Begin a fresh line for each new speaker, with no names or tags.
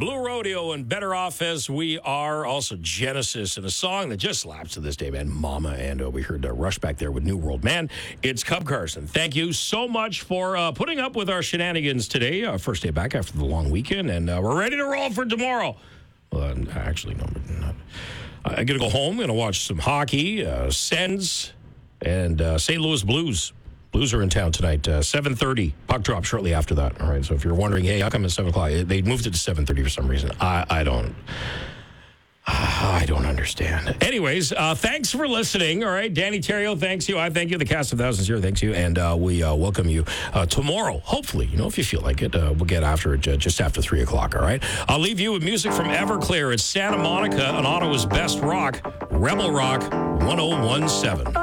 Blue Rodeo and Better Off As We Are. Also Genesis and a song that just slaps to this day, man. Mama. And we heard Rush back there with New World. Man, it's Cub Carson. Thank you so much for putting up with our shenanigans today. First day back after the long weekend. And we're ready to roll for tomorrow. Well, actually, no, we're not. I'm going to go home. Going to watch some hockey, Sens, and St. Louis Blues. Blues are in town tonight, 7:30. Puck drop shortly after that. All right, so if you're wondering, hey, how come it's 7 o'clock? They moved it to 7:30 for some reason. I don't understand. Anyways, thanks for listening. All right, Danny Terrio, thanks you. I thank you. The cast of Thousands here, thanks you. And we welcome you tomorrow. Hopefully, if you feel like it, we'll get after it just after 3 o'clock, all right? I'll leave you with music from Everclear. It's Santa Monica and Ottawa's best rock, Rebel Rock 1017.